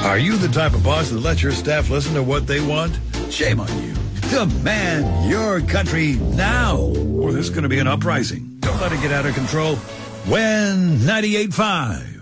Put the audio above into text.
Are you the type of boss that lets your staff listen to what they want? Shame on you. Demand your country now, or there's going to be an uprising. Don't let it get out of control. Win 98.5.